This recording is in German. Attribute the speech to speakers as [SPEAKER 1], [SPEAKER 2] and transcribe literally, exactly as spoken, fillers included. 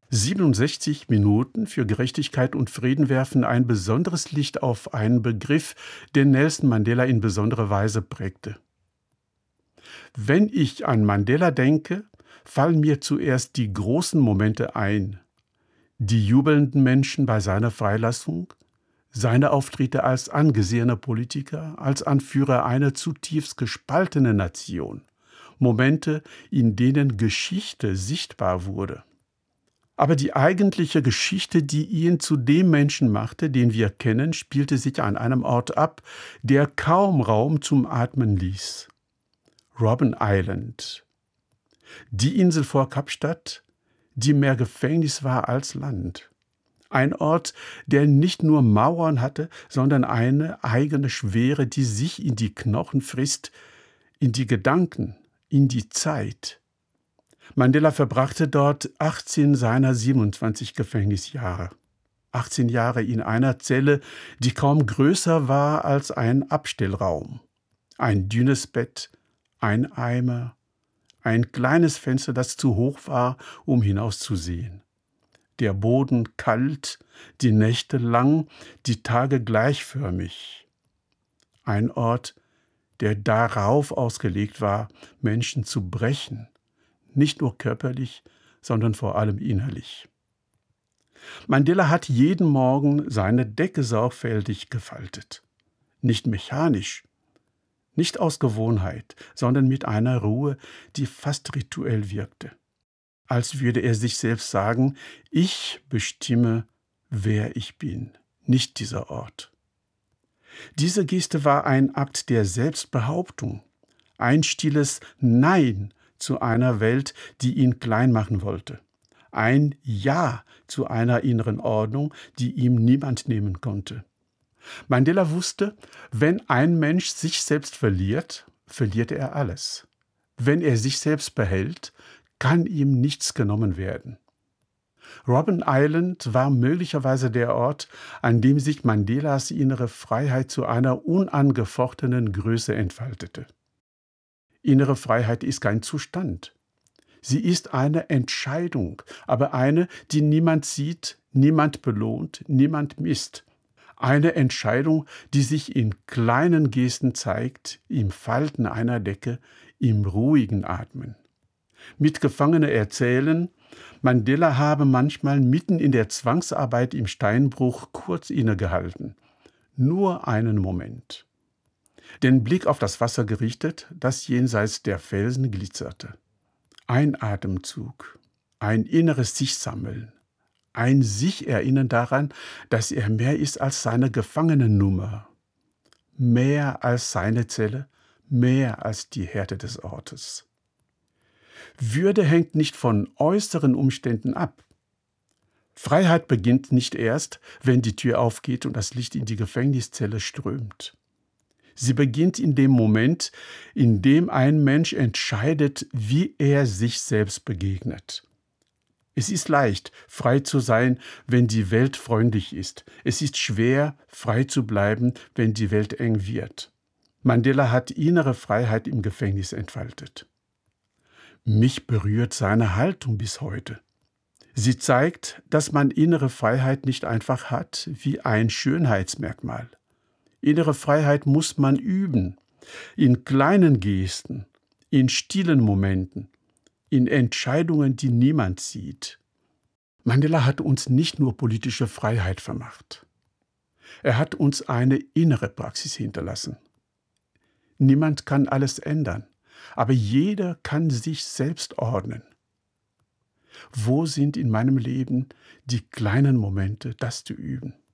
[SPEAKER 1] siebenundsechzig Minuten für Gerechtigkeit und Frieden werfen ein besonderes Licht auf einen Begriff, den Nelson Mandela in besonderer Weise prägte. Wenn ich an Mandela denke, fallen mir zuerst die großen Momente ein. Die jubelnden Menschen bei seiner Freilassung, seine Auftritte als angesehener Politiker, als Anführer einer zutiefst gespaltenen Nation. Momente, in denen Geschichte sichtbar wurde. Aber die eigentliche Geschichte, die ihn zu dem Menschen machte, den wir kennen, spielte sich an einem Ort ab, der kaum Raum zum Atmen ließ. Robben Island. Die Insel vor Kapstadt, die mehr Gefängnis war als Land. Ein Ort, der nicht nur Mauern hatte, sondern eine eigene Schwere, die sich in die Knochen frisst, in die Gedanken, in die Zeit. Mandela verbrachte dort achtzehn seiner siebenundzwanzig Gefängnisjahre. achtzehn Jahre in einer Zelle, die kaum größer war als ein Abstellraum. Ein dünnes Bett, ein Eimer, ein kleines Fenster, das zu hoch war, um hinauszusehen. Der Boden kalt, die Nächte lang, die Tage gleichförmig. Ein Ort, der darauf ausgelegt war, Menschen zu brechen. Nicht nur körperlich, sondern vor allem innerlich. Mandela hat jeden Morgen seine Decke sorgfältig gefaltet. Nicht mechanisch, nicht aus Gewohnheit, sondern mit einer Ruhe, die fast rituell wirkte. Als würde er sich selbst sagen, ich bestimme, wer ich bin, nicht dieser Ort. Diese Geste war ein Akt der Selbstbehauptung, ein stilles Nein zu einer Welt, die ihn klein machen wollte. Ein Ja zu einer inneren Ordnung, die ihm niemand nehmen konnte. Mandela wusste, wenn ein Mensch sich selbst verliert, verliert er alles. Wenn er sich selbst behält, kann ihm nichts genommen werden. Robben Island war möglicherweise der Ort, an dem sich Mandelas innere Freiheit zu einer unangefochtenen Größe entfaltete. Innere Freiheit ist kein Zustand. Sie ist eine Entscheidung, aber eine, die niemand sieht, niemand belohnt, niemand misst. Eine Entscheidung, die sich in kleinen Gesten zeigt, im Falten einer Decke, im ruhigen Atmen. Mitgefangene erzählen, Mandela habe manchmal mitten in der Zwangsarbeit im Steinbruch kurz innegehalten. Nur einen Moment. Den Blick auf das Wasser gerichtet, das jenseits der Felsen glitzerte. Ein Atemzug, ein inneres Sich-Sammeln, ein Sich-Erinnern daran, dass er mehr ist als seine Gefangenennummer, mehr als seine Zelle, mehr als die Härte des Ortes. Würde hängt nicht von äußeren Umständen ab. Freiheit beginnt nicht erst, wenn die Tür aufgeht und das Licht in die Gefängniszelle strömt. Sie beginnt in dem Moment, in dem ein Mensch entscheidet, wie er sich selbst begegnet. Es ist leicht, frei zu sein, wenn die Welt freundlich ist. Es ist schwer, frei zu bleiben, wenn die Welt eng wird. Mandela hat innere Freiheit im Gefängnis entfaltet. Mich berührt seine Haltung bis heute. Sie zeigt, dass man innere Freiheit nicht einfach hat, wie ein Schönheitsmerkmal. Innere Freiheit muss man üben, in kleinen Gesten, in stillen Momenten, in Entscheidungen, die niemand sieht. Mandela hat uns nicht nur politische Freiheit vermacht. Er hat uns eine innere Praxis hinterlassen. Niemand kann alles ändern, aber jeder kann sich selbst ordnen. Wo sind in meinem Leben die kleinen Momente, das zu üben?